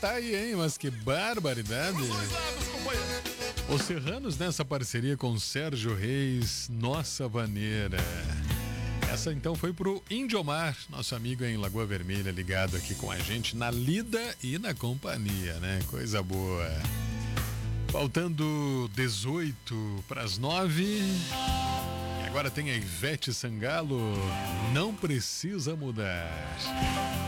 tá aí, hein? Mas que barbaridade. Os Serranos nessa parceria com Sérgio Reis, Nossa Vaneira. Essa então foi pro Indiomar, nosso amigo em Lagoa Vermelha, ligado aqui com a gente na lida e na companhia, né? Coisa boa. Faltando 18 para as 9. E agora tem a Ivete Sangalo, Não Precisa Mudar.